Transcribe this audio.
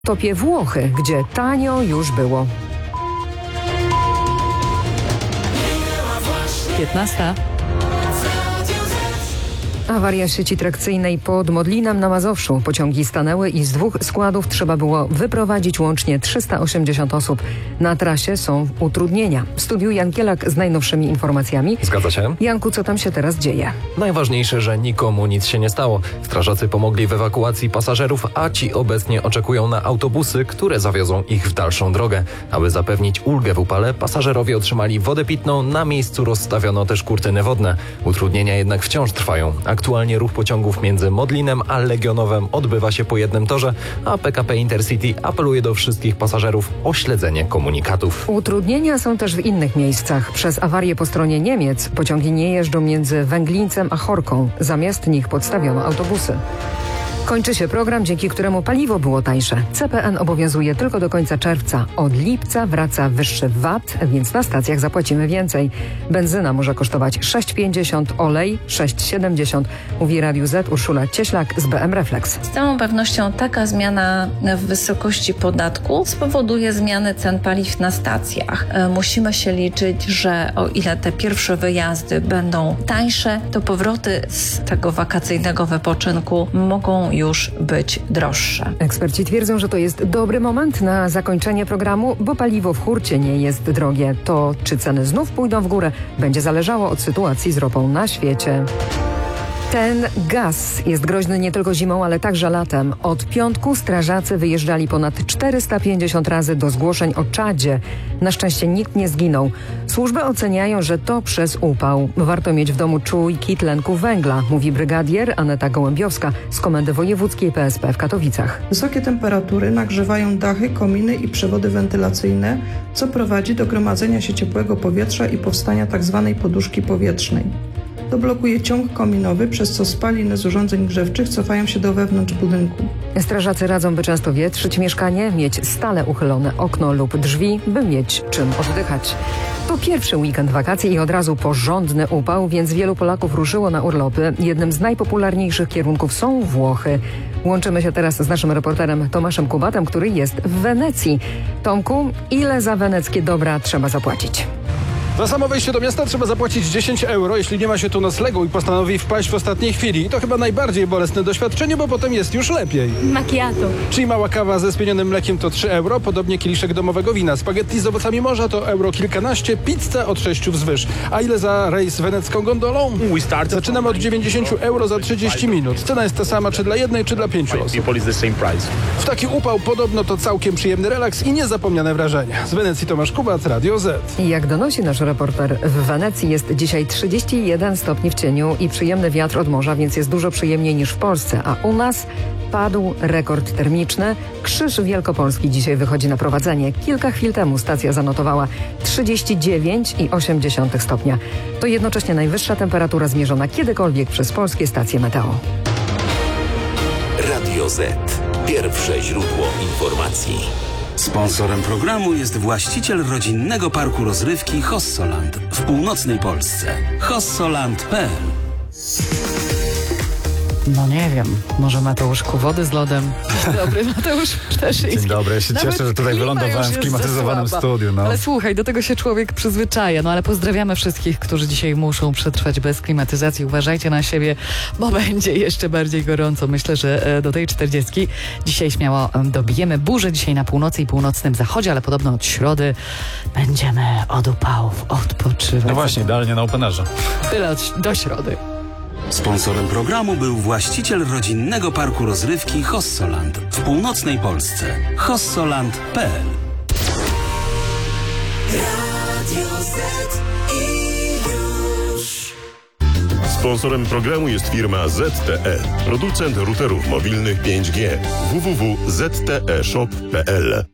Topie Włochy, gdzie tanio już było. 15. Awaria sieci trakcyjnej pod Modlinem na Mazowszu. Pociągi stanęły i z 2 składów trzeba było wyprowadzić łącznie 380 osób. Na trasie są utrudnienia. W studiu Jan Kielak z najnowszymi informacjami. Zgadza się? Janku, co tam się teraz dzieje? Najważniejsze, że nikomu nic się nie stało. Strażacy pomogli w ewakuacji pasażerów, a ci obecnie oczekują na autobusy, które zawiozą ich w dalszą drogę. Aby zapewnić ulgę w upale, pasażerowie otrzymali wodę pitną, na miejscu rozstawiono też kurtyny wodne. Utrudnienia jednak wciąż trwają. Aktualnie ruch pociągów między Modlinem a Legionowem odbywa się po jednym torze, a PKP Intercity apeluje do wszystkich pasażerów o śledzenie komunikatów. Utrudnienia są też w innych miejscach. Przez awarię po stronie Niemiec pociągi nie jeżdżą między Węglińcem a Chorką. Zamiast nich podstawiono autobusy. Kończy się program, dzięki któremu paliwo było tańsze. CPN obowiązuje tylko do końca czerwca. Od lipca wraca wyższy VAT, więc na stacjach zapłacimy więcej. Benzyna może kosztować 6,50, olej 6,70. Mówi Radiu Z Urszula Cieślak z BM Reflex. Z całą pewnością taka zmiana w wysokości podatku spowoduje zmianę cen paliw na stacjach. Musimy się liczyć, że o ile te pierwsze wyjazdy będą tańsze, to powroty z tego wakacyjnego wypoczynku mogą już być droższe. Eksperci twierdzą, że to jest dobry moment na zakończenie programu, bo paliwo w hurcie nie jest drogie. To, czy ceny znów pójdą w górę, będzie zależało od sytuacji z ropą na świecie. Ten gaz jest groźny nie tylko zimą, ale także latem. Od piątku strażacy wyjeżdżali ponad 450 razy do zgłoszeń o czadzie. Na szczęście nikt nie zginął. Służby oceniają, że to przez upał. Warto mieć w domu czujki tlenku węgla, mówi brygadier Aneta Gołębiowska z Komendy Wojewódzkiej PSP w Katowicach. Wysokie temperatury nagrzewają dachy, kominy i przewody wentylacyjne, co prowadzi do gromadzenia się ciepłego powietrza i powstania tzw. poduszki powietrznej. To blokuje ciąg kominowy, przez co spaliny z urządzeń grzewczych cofają się do wewnątrz budynku. Strażacy radzą, by często wietrzyć mieszkanie, mieć stale uchylone okno lub drzwi, by mieć czym oddychać. To pierwszy weekend wakacji i od razu porządny upał, więc wielu Polaków ruszyło na urlopy. Jednym z najpopularniejszych kierunków są Włochy. Łączymy się teraz z naszym reporterem Tomaszem Kubatem, który jest w Wenecji. Tomku, ile za weneckie dobra trzeba zapłacić? Za samo wejście do miasta trzeba zapłacić 10 euro, jeśli nie ma się tu noclegu i postanowi wpaść w ostatniej chwili. I to chyba najbardziej bolesne doświadczenie, bo potem jest już lepiej. Macchiato. Czyli mała kawa ze spienionym mlekiem to 3 euro, podobnie kieliszek domowego wina. Spaghetti z owocami morza to euro kilkanaście, pizza od 6 wzwyż. A ile za rejs wenecką gondolą? Zaczynamy od 90 euro za 30 minut. Cena jest ta sama czy dla jednej, czy dla 5 osób. W taki upał podobno to całkiem przyjemny relaks i niezapomniane wrażenia. Z Wenecji Tomasz Kubat, Radio Z. I jak donosi nasz reporter, w Wenecji jest dzisiaj 31 stopni w cieniu i przyjemny wiatr od morza, więc jest dużo przyjemniej niż w Polsce. A u nas padł rekord termiczny. Krzyż Wielkopolski dzisiaj wychodzi na prowadzenie. Kilka chwil temu stacja zanotowała 39,8 stopnia. To jednocześnie najwyższa temperatura zmierzona kiedykolwiek przez polskie stacje meteo. Radio Z. Pierwsze źródło informacji. Sponsorem programu jest właściciel rodzinnego parku rozrywki Hossoland w północnej Polsce. Hossoland.pl. No nie wiem, może Mateuszku wody z lodem. Dzień dobry, Mateusz Ptaszyński. Dzień dobry, ja się cieszę, że tutaj wylądowałem w klimatyzowanym studiu. No. Ale słuchaj, do tego się człowiek przyzwyczaja. No ale pozdrawiamy wszystkich, którzy dzisiaj muszą przetrwać bez klimatyzacji. Uważajcie na siebie, bo będzie jeszcze bardziej gorąco. Myślę, że do tej 40 dzisiaj śmiało dobijemy burzę. Dzisiaj na północy i północnym zachodzie, ale podobno od środy będziemy od upałów odpoczywać. No właśnie, idealnie na openerze. Tyle do środy. Sponsorem programu był właściciel rodzinnego parku rozrywki Hossoland w północnej Polsce. Hossoland.pl. Sponsorem programu jest firma ZTE, producent routerów mobilnych 5G. www.zteshop.pl